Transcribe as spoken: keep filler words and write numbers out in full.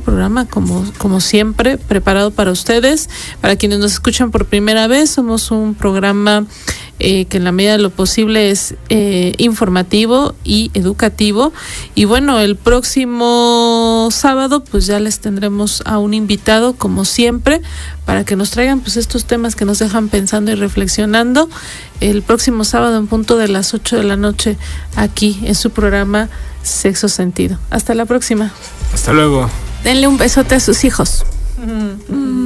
programa como, como siempre, preparado para ustedes. Para quienes nos escuchan por primera vez, somos un programa eh, que en la medida de lo posible es eh, informativo y educativo. Y bueno, el próximo sábado pues ya les tendremos a un invitado como siempre para que nos traigan pues estos temas que nos dejan pensando y reflexionando. El próximo sábado en punto de las ocho de la noche aquí en su programa Sexo Sentido. Hasta la próxima. Hasta luego. Denle un besote a sus hijos. Mm.